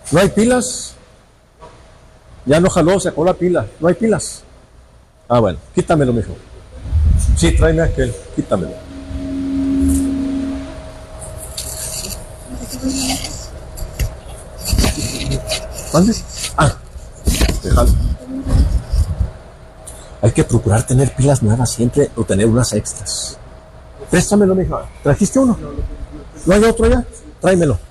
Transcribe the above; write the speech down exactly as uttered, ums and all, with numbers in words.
¿No hay pilas? Ya no jaló, se acabó la pila. ¿No hay pilas? Ah, bueno, quítamelo, mijo. Sí, tráeme aquel, quítamelo. ¿Dónde? Ah, déjalo. Hay que procurar tener pilas nuevas siempre o tener unas extras. Préstamelo, mija. ¿Trajiste uno? ¿No hay otro ya? Tráemelo.